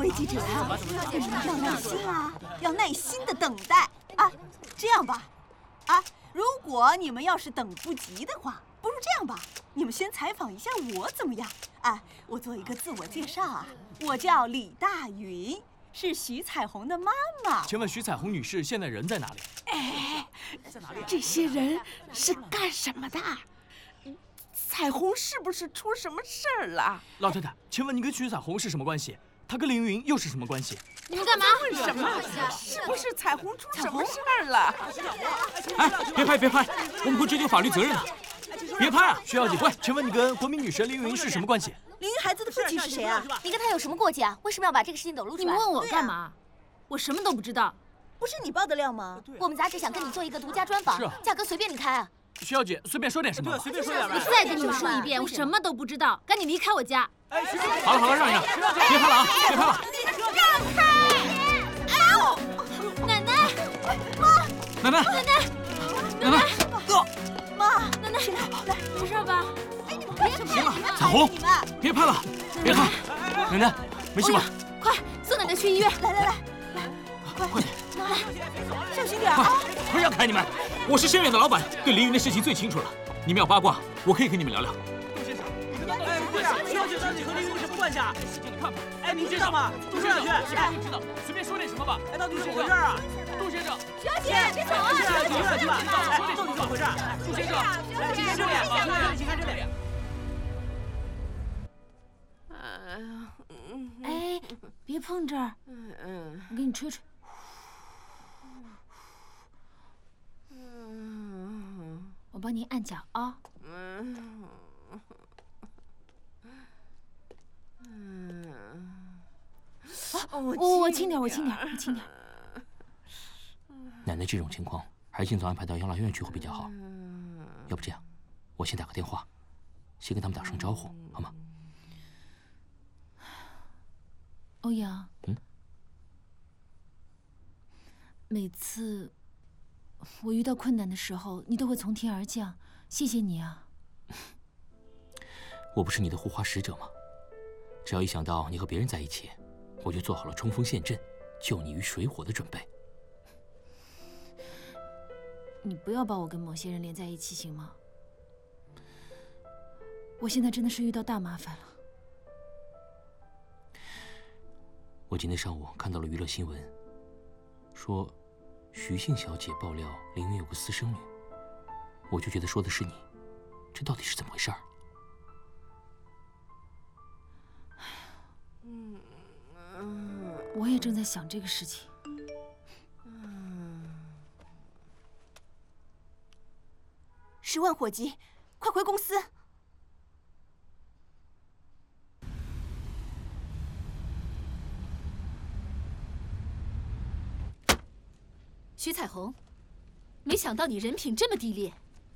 位记者啊，要耐心啊，要耐心的等待啊。这样吧，啊，如果你们要是等不及的话，不如这样吧，你们先采访一下我怎么样？啊，我做一个自我介绍啊，我叫李大云，是徐彩虹的妈妈。 请问徐彩虹女士现在人在哪里？ 哎，在哪里？这些人是干什么的？彩虹是不是出什么事儿了？ 老太太，请问你跟徐彩虹是什么关系？她跟凌云又是什么关系？ 你们干嘛？ 问什么？是不是彩虹出什么事儿了？ 哎，别拍，别拍，我们会追究法律责任的。别拍啊， 徐小姐，喂，请问你跟国民女神凌云是什么关系？ 凌云孩子的父亲是谁啊？ 你跟他有什么过节啊？为什么要把这个事情抖露出来？ 你们问我干嘛？我什么都不知道。 不是你爆的料吗？ 我们杂志想跟你做一个独家专访，价格随便你开啊。 徐小姐，随便说点什么吧。 随便说点吧。 我再跟你们说一遍，我什么都不知道，赶紧离开我家。 好了好了，让一让，别拍了啊，别拍了。 让开！哎呦，奶奶，妈， 奶奶， 奶奶， 奶奶， 妈， 奶奶， 来， 没事吧？ 哎，你们别行了，彩虹，别拍了，别拍，奶奶，没事吧？ 快送奶奶去医院！ 来， 快点， 小心点啊！ 快让开你们！我是深远的老板，对凌云的事情最清楚了。你们要八卦，我可以跟你们聊聊。 杜先生，徐小姐到底和凌云有什么关系啊？哎，你知道吗？杜先生， 哎，你知道，随便说点什么吧。 哎，到底怎么回事啊？ 杜先生， 徐小姐，别走啊！ 去吧去吧，哎，到底怎么回事？ 杜先生， 来，请看这里，请看这里。 哎，别碰这儿，我给你吹吹。我帮您按脚啊。我轻点，我轻点，我轻点。 奶奶这种情况，还是尽早安排到养老院去会比较好。要不这样，我先打个电话，先跟他们打声招呼，好吗？ 欧阳，每次我遇到困难的时候，你都会从天而降，谢谢你啊！ 我不是你的护花使者吗？只要一想到你和别人在一起，我就做好了冲锋陷阵、救你于水火的准备。 你不要把我跟某些人连在一起，行吗？我现在真的是遇到大麻烦了。 我今天上午看到了娱乐新闻，说徐姓小姐爆料凌云有个私生女，我就觉得说的是你，这到底是怎么回事儿？ 我也正在想这个事情。 10万伙计，快回公司！ 徐彩虹，没想到你人品这么低劣。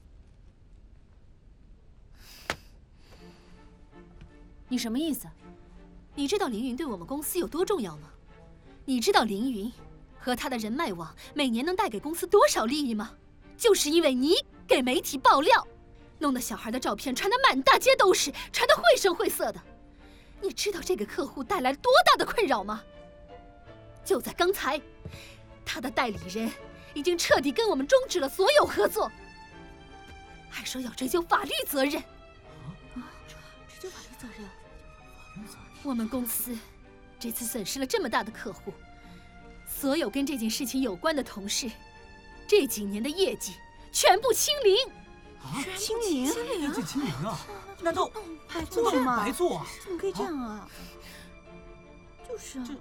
你什么意思？ 你知道凌云对我们公司有多重要吗？你知道凌云和他的人脉网每年能带给公司多少利益吗？就是因为你给媒体爆料，弄得小孩的照片传得满大街都是，传得绘声绘色的。你知道这个客户带来多大的困扰吗？就在刚才，他的代理人已经彻底跟我们终止了所有合作，还说要追究法律责任。 追究法律责任？ 我们公司这次损失了这么大的客户，所有跟这件事情有关的同事，这几年的业绩全部清零。 啊，清零？ 业绩清零啊？难道白做吗？ 白做啊？ 怎么可以这样啊？就是啊。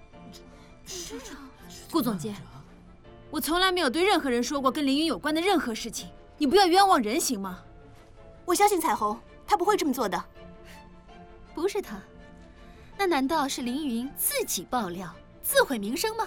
顾总监，我从来没有对任何人说过跟凌云有关的任何事情，你不要冤枉人行吗？ 我相信彩虹，她不会这么做的。 不是她，那难道是凌云自己爆料、自毁名声吗？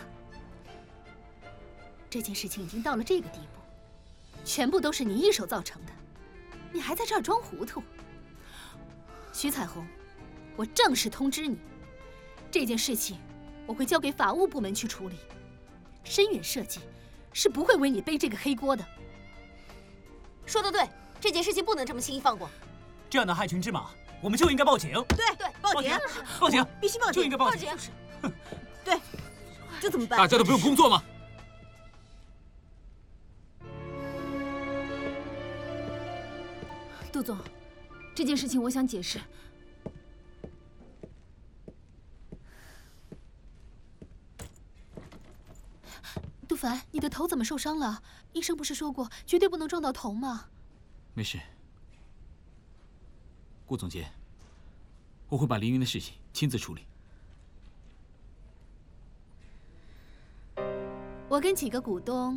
这件事情已经到了这个地步，全部都是你一手造成的，你还在这儿装糊涂。徐彩虹，我正式通知你，这件事情我会交给法务部门去处理。深远设计是不会为你背这个黑锅的。说得对，这件事情不能这么轻易放过。 这样的害群之马，我们就应该报警。 对，报警， 报警， 必须报警， 就应该报警。 对，这怎么办？ 大家都不用工作吗？ 杜总，这件事情我想解释。 杜凡，你的头怎么受伤了？医生不是说过绝对不能撞到头吗？ 没事，顾总监，我会把凌云的事情亲自处理。 我跟几个股东